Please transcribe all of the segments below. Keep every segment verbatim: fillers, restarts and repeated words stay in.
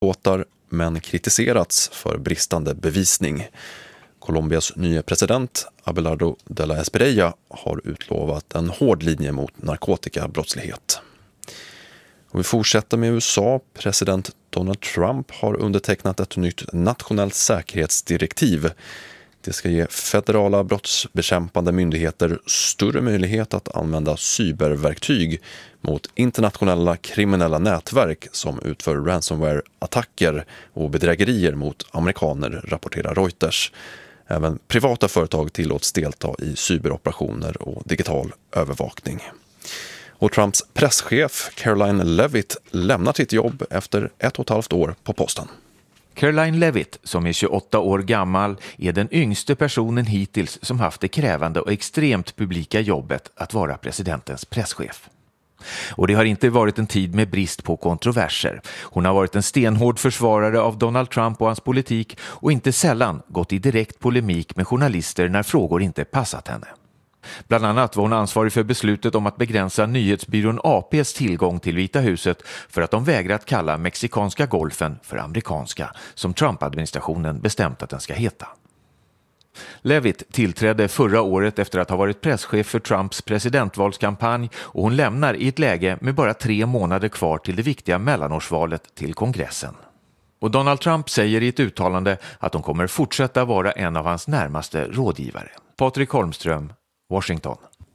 åtar men kritiserats för bristande bevisning. Colombias nya president Abelardo de la Espriella har utlovat en hård linje mot narkotikabrottslighet. Och vi fortsätter med U S A. President Donald Trump har undertecknat ett nytt nationellt säkerhetsdirektiv. Det ska ge federala brottsbekämpande myndigheter större möjlighet att använda cyberverktyg mot internationella kriminella nätverk som utför ransomware-attacker och bedrägerier mot amerikaner, rapporterar Reuters. Även privata företag tillåts delta i cyberoperationer och digital övervakning. Och Trumps presschef Caroline Levitt lämnar sitt jobb efter ett och ett halvt år på posten. Caroline Levitt, som är tjugoåtta år gammal, är den yngste personen hittills som haft det krävande och extremt publika jobbet att vara presidentens presschef. Och det har inte varit en tid med brist på kontroverser. Hon har varit en stenhård försvarare av Donald Trump och hans politik och inte sällan gått i direkt polemik med journalister när frågor inte passat henne. Bland annat var hon ansvarig för beslutet om att begränsa nyhetsbyrån A P:s tillgång till Vita huset för att de vägrat kalla mexikanska golfen för amerikanska, som Trump-administrationen bestämt att den ska heta. Levitt tillträdde förra året efter att ha varit presschef för Trumps presidentvalskampanj och hon lämnar i ett läge med bara tre månader kvar till det viktiga mellanårsvalet till kongressen. Och Donald Trump säger i ett uttalande att de kommer fortsätta vara en av hans närmaste rådgivare. Patrik Holmström, Washington.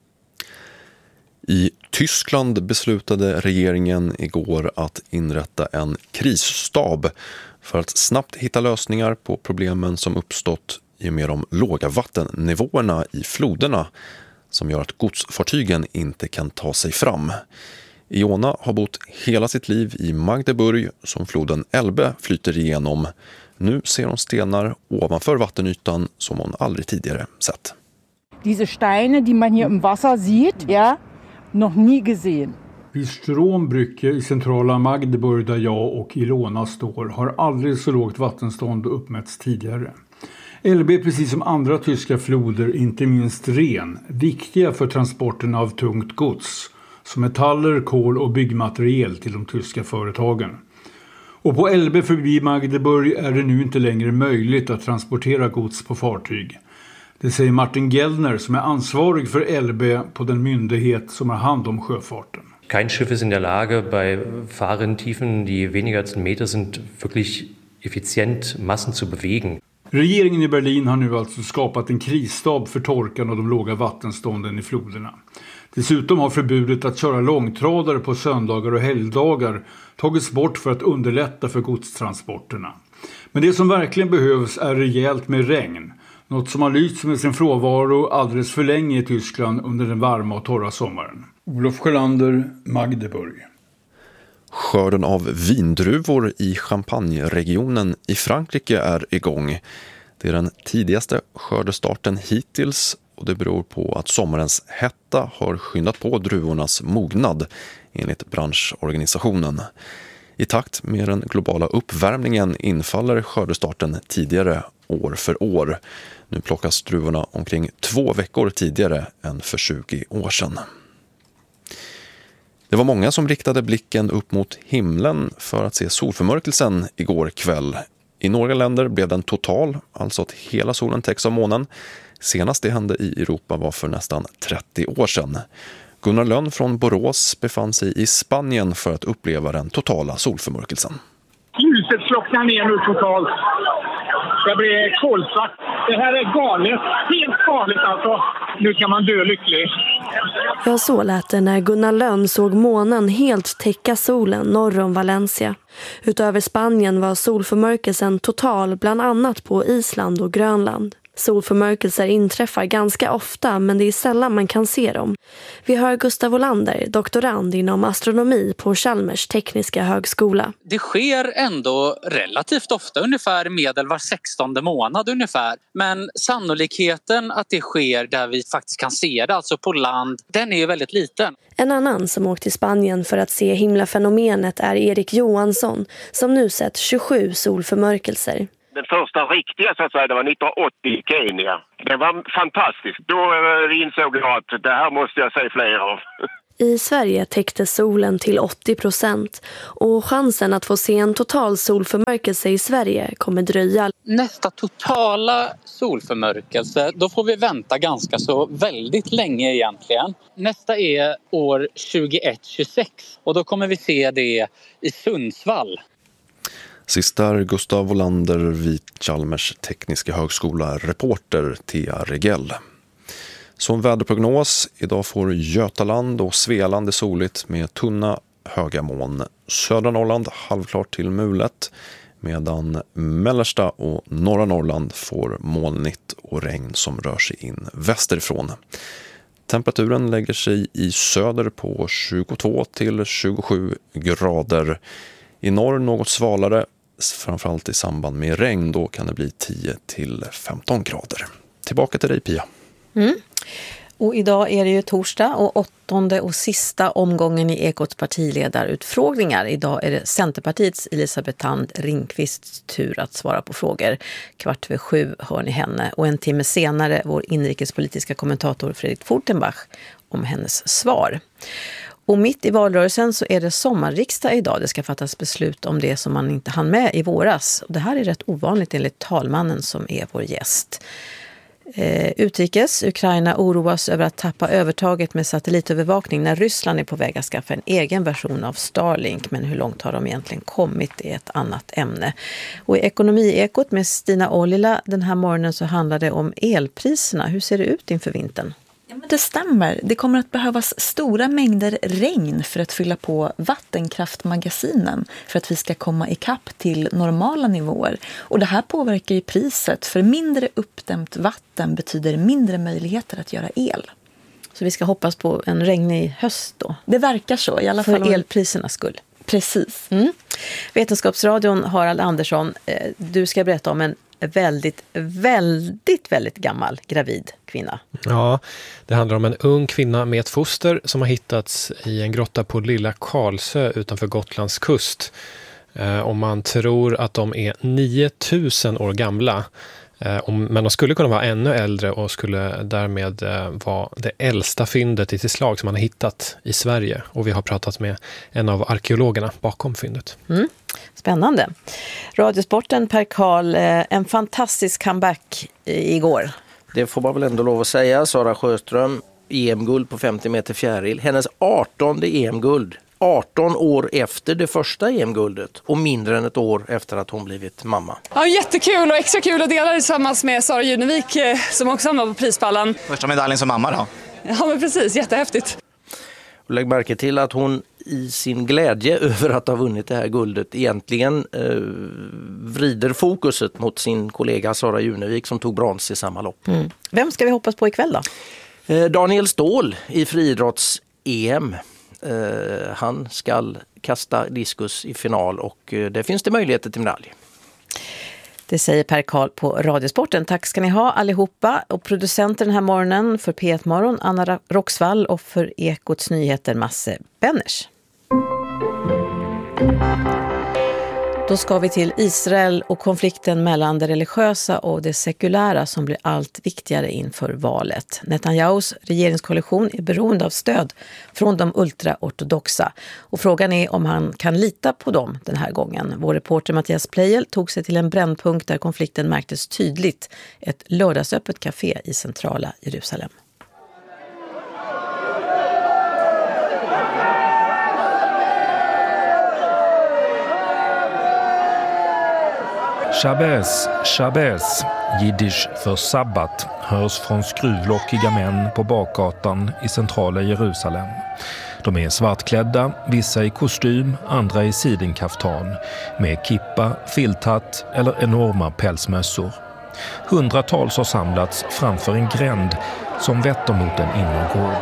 I Tyskland beslutade regeringen igår att inrätta en krisstab för att snabbt hitta lösningar på problemen som uppstått i och med de låga vattennivåerna i floderna som gör att godsfartygen inte kan ta sig fram. Iona har bott hela sitt liv i Magdeburg som floden Elbe flyter igenom. Nu ser hon stenar ovanför vattenytan som hon aldrig tidigare sett. Diese Steine, die man hier im Wasser sieht, ja, noch nie gesehen. Vid Strombrücke i centrala Magdeburg där jag och Ilona står har aldrig så lågt vattenstånd uppmätts tidigare. Elbe är precis som andra tyska floder, inte minst ren, viktiga för transporten av tungt gods, som metaller, kol och byggmaterial till de tyska företagen. Och på Elbe förbi Magdeburg är det nu inte längre möjligt att transportera gods på fartyg. Det säger Martin Gellner som är ansvarig för Elbe på den myndighet som har hand om sjöfarten. Kein Schiff ist in der Lage, bei Fahrrinntiefen, die weniger als einen Meter sind, wirklich effizient Massen zu bewegen. Regeringen i Berlin har nu alltså skapat en krisstab för torkan och de låga vattenstånden i floderna. Dessutom har förbudet att köra långtradare på söndagar och helgdagar tagits bort för att underlätta för godstransporterna. Men det som verkligen behövs är rejält med regn. Något som har lyst med sin frånvaro alldeles för länge i Tyskland under den varma och torra sommaren. Olof Sjölander, Magdeburg. Skörden av vindruvor i Champagne-regionen i Frankrike är igång. Det är den tidigaste skördestarten hittills och det beror på att sommarens hetta har skyndat på druvornas mognad enligt branschorganisationen. I takt med den globala uppvärmningen infaller skördestarten tidigare år för år. Nu plockas druvorna omkring två veckor tidigare än för tjugo år sedan. Det var många som riktade blicken upp mot himlen för att se solförmörkelsen igår kväll. I några länder blev den total, alltså att hela solen täcks av månen. Senast det hände i Europa var för nästan trettio år sedan. Gunnar Lönn från Borås befann sig i Spanien för att uppleva den totala solförmörkelsen. Ljuset slocknar ner nu totalt. Det blir kolsvart. Det här är galet. Helt galet alltså. Nu kan man dö lycklig. Ja, så lät det när Gunnar Lönn såg månen helt täcka solen norr om Valencia. Utöver Spanien var solförmörkelsen total bland annat på Island och Grönland. Solförmörkelser inträffar ganska ofta men det är sällan man kan se dem. Vi hör Gustav Olander, doktorand inom astronomi på Chalmers tekniska högskola. Det sker ändå relativt ofta, ungefär medel var sextonde månad ungefär. Men sannolikheten att det sker där vi faktiskt kan se det, alltså på land, den är ju väldigt liten. En annan som åkt till Spanien för att se himlafenomenet är Erik Johansson som nu sett tjugosju solförmörkelser. Den första riktiga så att säga, det var nittonhundraåttio i Kenya. Det var fantastiskt. Då insåg jag att det här måste jag se fler av. I Sverige täckte solen till åttio procent och chansen att få se en total solförmörkelse i Sverige kommer dröja. Nästa totala solförmörkelse, då får vi vänta ganska så väldigt länge egentligen. Nästa är år tjugoett tjugosex och då kommer vi se det i Sundsvall. Sist där Gustav Wolander vid Chalmers tekniska högskola, reporter Thea Regell. Som väderprognos, idag får Götaland och Svealand är soligt med tunna höga moln. Södra Norrland halvklart till mulet, medan mellersta och norra Norrland får molnigt och regn som rör sig in västerifrån. Temperaturen lägger sig i söder på tjugotvå till tjugosju grader. I norr något svalare, framförallt i samband med regn, då kan det bli tio till femton grader. Tillbaka till dig, Pia. Mm. Och idag är det ju torsdag och åttonde och sista omgången i Ekots partiledarutfrågningar. Idag är det Centerpartiets Elisabeth Thand Ringqvists tur att svara på frågor. Kvart över sju hör ni henne och en timme senare vår inrikespolitiska kommentator Fredrik Fortenbach om hennes svar. Och mitt i valrörelsen så är det sommarriksdag idag. Det ska fattas beslut om det som man inte hann med i våras. Och det här är rätt ovanligt enligt talmannen som är vår gäst. Eh, utrikes, Ukraina oroas över att tappa övertaget med satellitövervakning när Ryssland är på väg att skaffa en egen version av Starlink. Men hur långt har de egentligen kommit är ett annat ämne. Och i Ekonomiekot med Stina Ollila den här morgonen så handlar det om elpriserna. Hur ser det ut inför vintern? Ja, men det stämmer. Det kommer att behövas stora mängder regn för att fylla på vattenkraftmagasinen för att vi ska komma ikapp till normala nivåer. Och det här påverkar ju priset, för mindre uppdämt vatten betyder mindre möjligheter att göra el. Så vi ska hoppas på en regnig höst då? Det verkar så, i alla för fall för elprisernas skull. Precis. Mm. Vetenskapsradion Harald Andersson, du ska berätta om en väldigt, väldigt, väldigt gammal gravid kvinna. Ja, det handlar om en ung kvinna med ett foster som har hittats i en grotta på Lilla Karlsö utanför Gotlands kust. Eh, och man tror att de är nio tusen år gamla. Eh, om, men de skulle kunna vara ännu äldre och skulle därmed eh, vara det äldsta fyndet i sitt slag som man har hittat i Sverige. Och vi har pratat med en av arkeologerna bakom fyndet. Mm. Spännande. Radiosporten, Per Karl, en fantastisk comeback igår. Det får man väl ändå lov att säga. Sara Sjöström, E M-guld på femtio meter fjäril. Hennes artonde E M-guld. arton år efter det första E M-guldet och mindre än ett år efter att hon blivit mamma. Ja, jättekul och extra kul att dela det tillsammans med Sara Junevik som också hamnar på prispallen. Första medaljen som mamma då? Ja, men precis. Jättehäftigt. Och lägg märke till att hon i sin glädje över att ha vunnit det här guldet egentligen eh, vrider fokuset mot sin kollega Sara Junevik som tog brons i samma lopp. Mm. Vem ska vi hoppas på ikväll då? Eh, Daniel Ståhl i friidrotts-E M. Eh, han ska kasta diskus i final och eh, det finns det möjligheter till medalj. Det säger Per Karl på Radiosporten. Tack ska ni ha allihopa. Och producenter den här morgonen för P ett Morgon, Anna Roxvall, och för Ekots nyheter, Masse Benners. Då ska vi till Israel och konflikten mellan det religiösa och det sekulära som blir allt viktigare inför valet. Netanyahus regeringskoalition är beroende av stöd från de ultraortodoxa. Och frågan är om han kan lita på dem den här gången. Vår reporter Mattias Pleijel tog sig till en brännpunkt där konflikten märktes tydligt. Ett lördagsöppet café i centrala Jerusalem. Shabbes, Shabbes, jiddisch för sabbat, hörs från skruvlockiga män på bakgatan i centrala Jerusalem. De är svartklädda, vissa i kostym, andra i sidenkaftan, med kippa, filthatt eller enorma pälsmössor. Hundratals har samlats framför en gränd som vetter mot en innergård.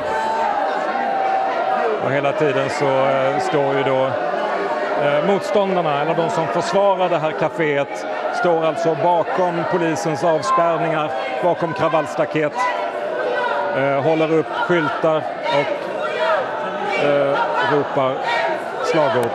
Och hela tiden så äh, står ju då äh, motståndarna, eller de som försvarar det här kaféet, står alltså bakom polisens avspärrningar, bakom kravallstaket, äh, håller upp skyltar och äh, ropar slagord.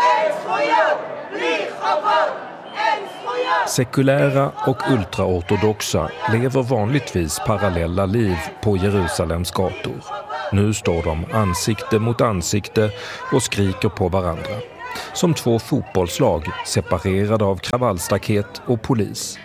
Sekulära och ultraortodoxa lever vanligtvis parallella liv på Jerusalems gator. Nu står de ansikte mot ansikte och skriker på varandra. Som två fotbollslag separerade av kravallstaket och polis.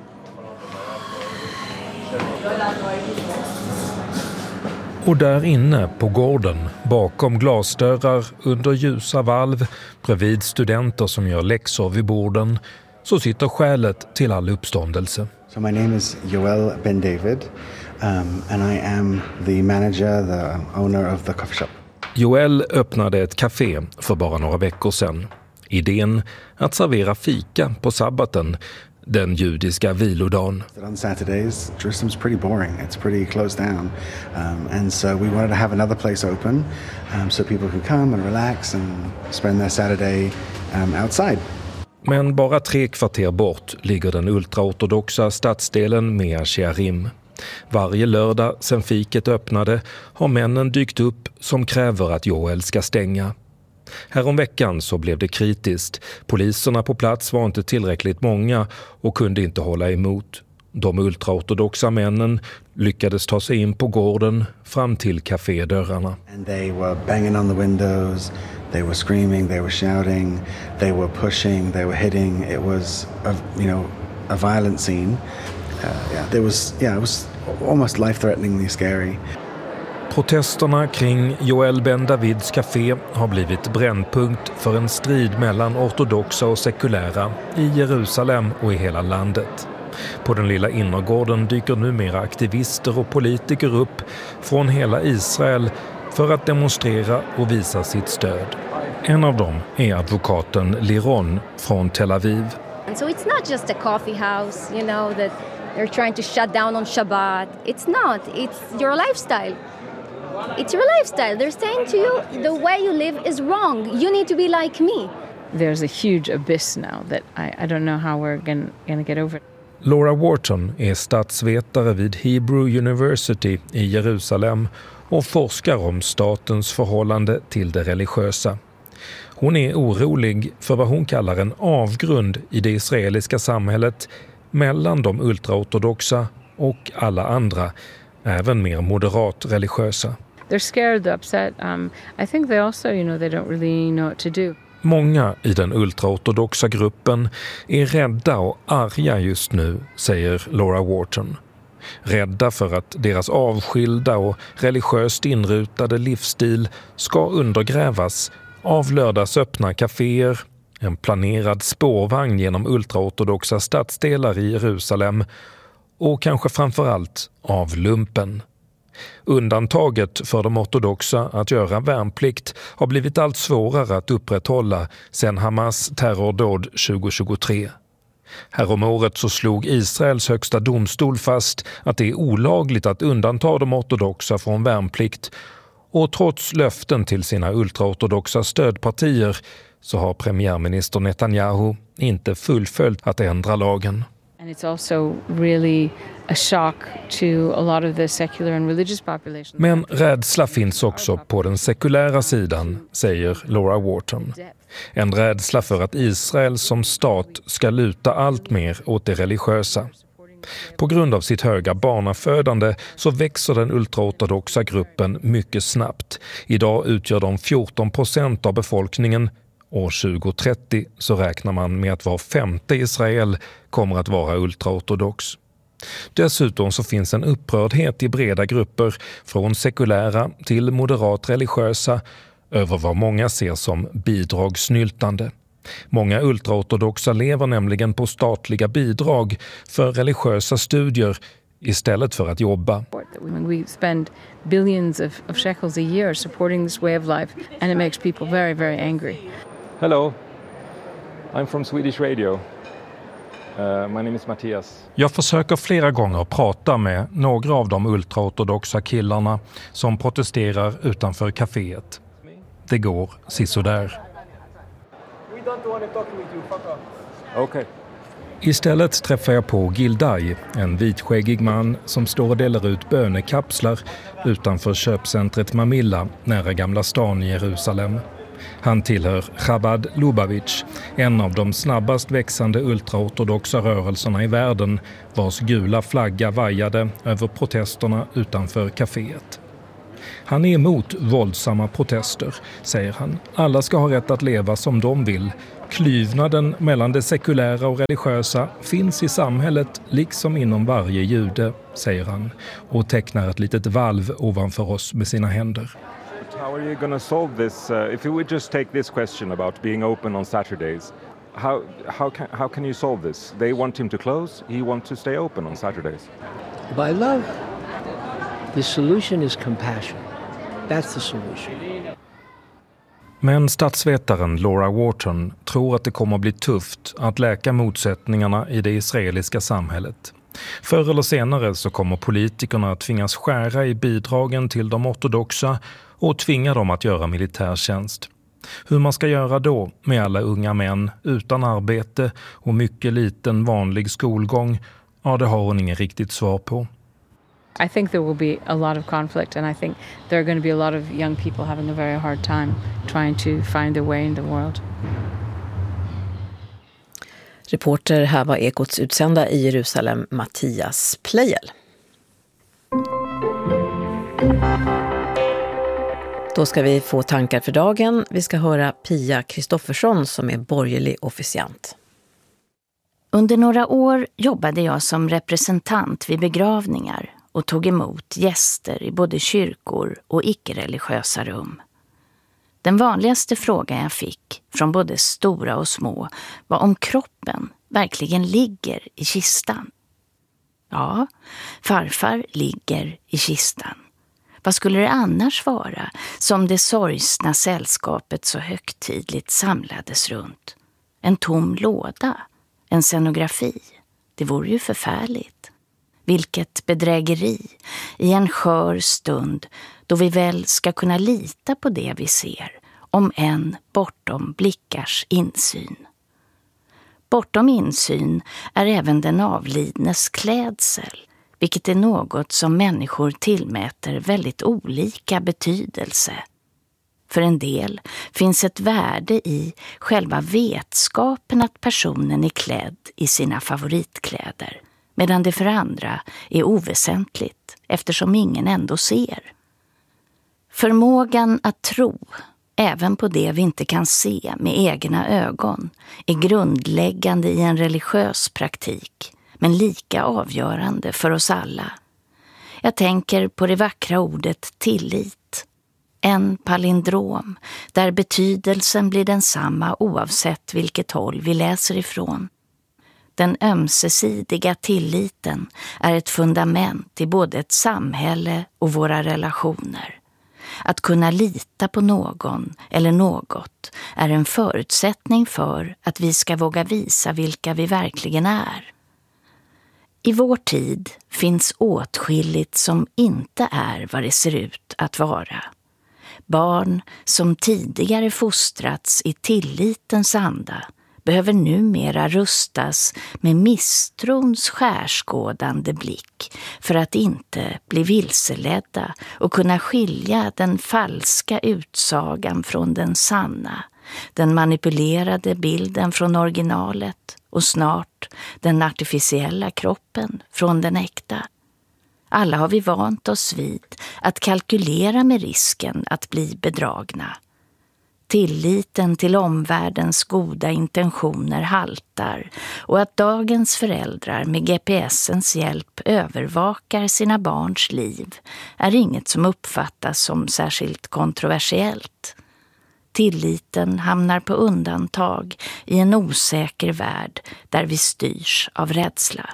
Och där inne på gården, bakom glasdörrar, under ljusa valv, bredvid studenter som gör läxor vid borden, så sitter skälet till all uppståndelse. So my name is Joel Ben David, um, and I am the manager, the owner of the coffee shop. Joel öppnade ett café för bara några veckor sedan. Idén att servera fika på sabbaten, den judiska vilodagen. On Saturdays, Jerusalem's pretty boring. It's pretty closed down, um, and so we wanted to have another place open, um, so people could come and relax and spend their Saturday um, outside. Men bara tre kvarter bort ligger den ultraortodoxa stadsdelen Mea Shearim. Varje lördag sedan fiket öppnade har männen dykt upp som kräver att Joel ska stänga. Häromveckan så blev det kritiskt. Poliserna på plats var inte tillräckligt många och kunde inte hålla emot. De ultraortodoxa männen lyckades ta sig in på gården fram till kafédörrarna. And they were banging on the windows, they were screaming, they were shouting, they were pushing, they were hitting. It was a, you know, a violent scene. Uh, yeah, there was yeah, it was almost life-threateningly scary. Protesterna kring Joel Ben Davids café har blivit brännpunkt för en strid mellan ortodoxa och sekulära i Jerusalem och i hela landet. På den lilla innergården dyker numera aktivister och politiker upp från hela Israel för att demonstrera och visa sitt stöd. En av dem är advokaten Liron från Tel Aviv. And so it's not just a coffee house, you know, that they're trying to shut down on Shabbat. It's not. It's your lifestyle. It's your lifestyle. They're saying to you, the way you live is wrong. You need to be like me. There's a huge abyss now that I, I don't know how we're going to get over. Laura Wharton är statsvetare vid Hebrew University i Jerusalem och forskar om statens förhållande till det religiösa. Hon är orolig för vad hon kallar en avgrund i det israeliska samhället mellan de ultraortodoxa och alla andra, även mer moderat religiösa. They're scared, they're upset. Um, I think they also, you know, they don't really know what to do. Många i den ultraortodoxa gruppen är rädda och arga just nu, säger Laura Wharton. Rädda för att deras avskilda och religiöst inrutade livsstil ska undergrävas av lördagsöppna kaféer, en planerad spårvagn genom ultraortodoxa stadsdelar i Jerusalem och kanske framförallt av lumpen. Undantaget för de ortodoxa att göra värnplikt har blivit allt svårare att upprätthålla sedan Hamas terrordåd tjugohundratjugotre. Häromåret så slog Israels högsta domstol fast att det är olagligt att undanta de ortodoxa från värnplikt, och trots löften till sina ultraortodoxa stödpartier så har premiärminister Netanyahu inte fullföljt att ändra lagen. And it's also really a shock to a lot of the secular and religious population. Men rädsla finns också på den sekulära sidan, säger Laura Wharton. En rädsla för att Israel som stat ska luta allt mer åt det religiösa. På grund av sitt höga barnafödande så växer den ultraortodoxa gruppen mycket snabbt. Idag utgör de fjorton procent av befolkningen. År tjugohundratrettio så räknar man med att var femte Israel kommer att vara ultraortodox. Dessutom så finns en upprördhet i breda grupper från sekulära till moderat religiösa över vad många ser som bidragssnyltande. Många ultraortodoxa lever nämligen på statliga bidrag för religiösa studier istället för att jobba. We spend billions of, of shekels a year supporting this way of life, and it makes people very, very angry. Hello, I'm from Swedish Radio. Uh, my name is Mattias. Jag försöker flera gånger prata med några av de ultraortodoxa killarna som protesterar utanför kaféet. Det går sisådär. Okay. Istället träffar jag på Gildai, en vitskäggig man som står och delar ut bönekapslar utanför köpcentret Mamilla nära Gamla stan i Jerusalem. Han tillhör Chabad Lubavitch, en av de snabbast växande ultraortodoxa rörelserna i världen, vars gula flagga vajade över protesterna utanför kaféet. Han är emot våldsamma protester, säger han. Alla ska ha rätt att leva som de vill. Klyvnaden mellan det sekulära och religiösa finns i samhället liksom inom varje jude, säger han, och tecknar ett litet valv ovanför oss med sina händer. How are you going to solve this? Uh, if you would just take this question about being open on Saturdays, how how can how can you solve this? They want him to close. He wants to stay open on Saturdays. By love. The solution is compassion. That's the solution. Men statsvetaren Laura Wharton tror att det kommer att bli tufft att läka motsättningarna i det israeliska samhället. Förr eller senare så kommer politikerna att tvingas skära i bidragen till de ortodoxa och tvinga dem att göra militärtjänst. Hur man ska göra då med alla unga män utan arbete och mycket liten vanlig skolgång, ja, det har hon ingen riktigt svar på. I think there will be a lot of conflict, and I think there are going to be a lot of young people having a very hard time trying to find their way in the world. Reporter här var Ekots utsända i Jerusalem, Mattias Plejel. Då ska vi få tankar för dagen. Vi ska höra Pia Kristoffersson som är borgerlig officiant. Under några år jobbade jag som representant vid begravningar och tog emot gäster i både kyrkor och icke-religiösa rum. Den vanligaste frågan jag fick från både stora och små var om kroppen verkligen ligger i kistan. Ja, farfar ligger i kistan. Vad skulle det annars vara som det sorgsna sällskapet så högtidligt samlades runt? En tom låda, en scenografi. Det vore ju förfärligt. Vilket bedrägeri i en skör stund då vi väl ska kunna lita på det vi ser, om än bortom blickars insyn. Bortom insyn är även den avlidnes klädsel, vilket är något som människor tillmäter väldigt olika betydelse. För en del finns ett värde i själva vetskapen att personen är klädd i sina favoritkläder, medan det för andra är oväsentligt eftersom ingen ändå ser. Förmågan att tro, även på det vi inte kan se med egna ögon, är grundläggande i en religiös praktik, men lika avgörande för oss alla. Jag tänker på det vackra ordet tillit. En palindrom där betydelsen blir densamma oavsett vilket håll vi läser ifrån. Den ömsesidiga tilliten är ett fundament i både ett samhälle och våra relationer. Att kunna lita på någon eller något är en förutsättning för att vi ska våga visa vilka vi verkligen är. I vår tid finns åtskilligt som inte är vad det ser ut att vara. Barn som tidigare fostrats i tillitens anda behöver numera rustas med misstrons skärskådande blick för att inte bli vilseledda och kunna skilja den falska utsagan från den sanna, den manipulerade bilden från originalet och snart den artificiella kroppen från den äkta. Alla har vi vant oss vid att kalkylera med risken att bli bedragna. Tilliten till omvärldens goda intentioner haltar och att dagens föräldrar med G P S:ens hjälp övervakar sina barns liv är inget som uppfattas som särskilt kontroversiellt. Tilliten hamnar på undantag i en osäker värld där vi styrs av rädsla.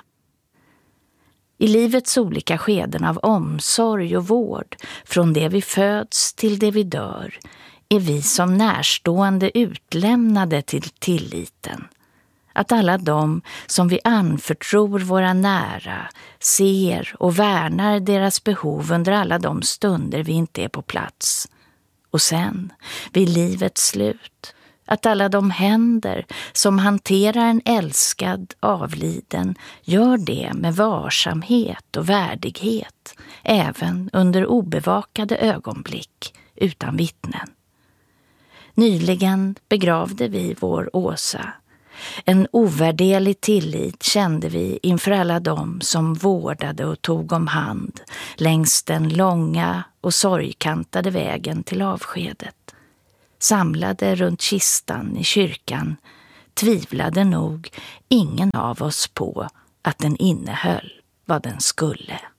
I livets olika skeden av omsorg och vård, från det vi föds till det vi dör, är vi som närstående utlämnade till tilliten. Att alla de som vi anförtror våra nära ser och värnar deras behov under alla de stunder vi inte är på plats. Och sen, vid livets slut, att alla de händer som hanterar en älskad avliden gör det med varsamhet och värdighet, även under obevakade ögonblick utan vittnen. Nyligen begravde vi vår Åsa, En ovärderlig tillit kände vi inför alla dem som vårdade och tog om hand längs den långa och sorgkantade vägen till avskedet. Samlade runt kistan i kyrkan tvivlade nog ingen av oss på att den innehöll vad den skulle.